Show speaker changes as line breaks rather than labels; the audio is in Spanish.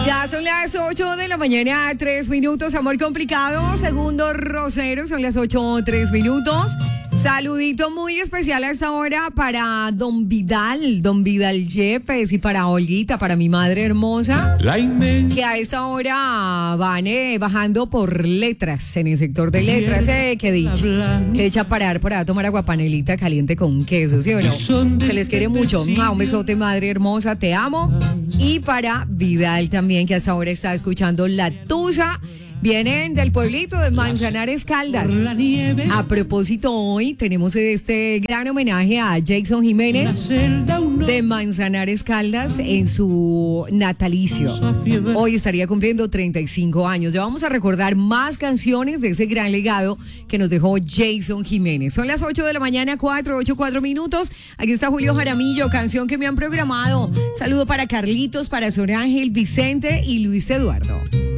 Ya son las 8 de la mañana, 3 minutos. Amor complicado, segundo Rosero, son las 8, 3 minutos. Saludito muy especial a esta hora para don Vidal Yepes, y para Olguita, para mi madre hermosa, que a esta hora van bajando por letras, en el sector de letras, que dicha parar para tomar aguapanelita caliente con queso, ¿sí o no? Se les quiere mucho. Un besote, madre hermosa, te amo. Y para Vidal también, que hasta ahora está escuchando La Tusa. Vienen del pueblito de Manzanares Caldas. A propósito, hoy tenemos este gran homenaje a Jason Jiménez de Manzanares Caldas en su natalicio. Hoy estaría cumpliendo 35 años. Ya vamos a recordar más canciones de ese gran legado que nos dejó Jason Jiménez. Son las 8 de la mañana, 4 minutos. Aquí está Julio Jaramillo, canción que me han programado. Saludo para Carlitos, para Sor Ángel, Vicente y Luis Eduardo.